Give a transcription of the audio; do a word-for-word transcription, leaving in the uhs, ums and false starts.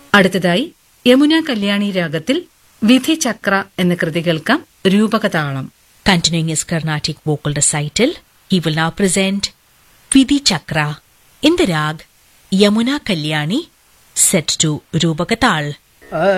അടുത്തതായി യമുന കല്യാണി രാഗത്തിൽ വിധി ചക്ര എന്ന കൃതി കേൾക്കാം. രൂപകതാളം. Continuing his Carnatic vocal recital, he will now present Vidhi Chakra in the rag Yamuna Kalyani set to Rupakatal.